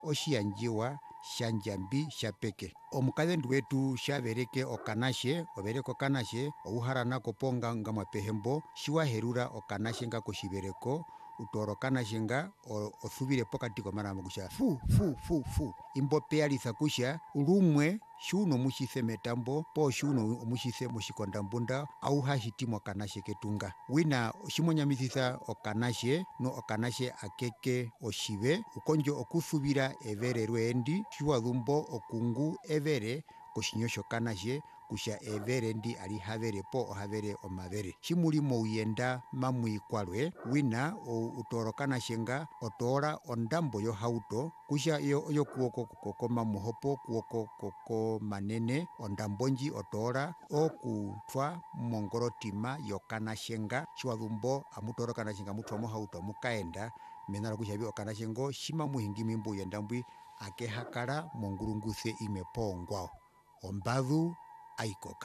oshiyanjiwa shanjambi shapeke. Omukadhendu wetu shavereke okanashe, overeko kanashe, ouharana koponga ngamwa pehembo, shiwaherula okanashe nga koshivereko, utoro kanashe nga othuvile pokati komarama kusha fu fu fu fu. Imbo peyalitha kusha lumwe shuno mushithe metambo po shuno mushithe mushikondambunda au hashitimo kanashe ketunga. Wina shimonyamithitha okanashe no okanashe akeke oshive ukonjo okuthuvila evere lwendi shiwadhumbo okungu evere koshinyosho kanashe kusha evere ndi ali havere po ohavere omavere. Shimuli mouyenda mamwikwalwe wina utoro kanashe nga otola ondambo yo hauto kusha yo kuoko kokoma muhopo kuoko koko manene ondambo nji otola okutwa mongorotima yo kanashe nga shiwadhumbo amutoro kanashe nga mutwa mohauto mukaenda menala kusha bi okanashe ngo shima muhingimi mbuyenda mbwi akehakala mongurunguthe ime pongwao ombadhu aikoka.